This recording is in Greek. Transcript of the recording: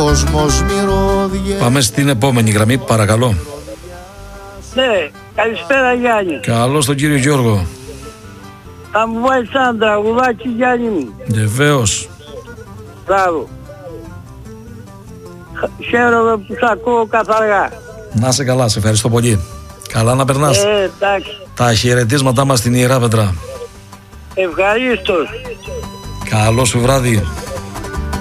κόσμος μυρωδιά. Πάμε στην επόμενη γραμμή, παρακαλώ. Ναι, καλησπέρα Γιάννη. Καλώς τον κύριο Γιώργο. Θα μου βάλεις ένα τραγουδάκι Γιάννη μου. Βεβαίως. Μπράβο. Χαίρομαι που σ' ακούω καθαρά. Να είσαι καλά, σε ευχαριστώ πολύ. Καλά να περνάς. Εντάξει. Τα χαιρετίσματά μας στην Ιερά Πέτρα. Ευχαρίστως. Καλό σου βράδυ.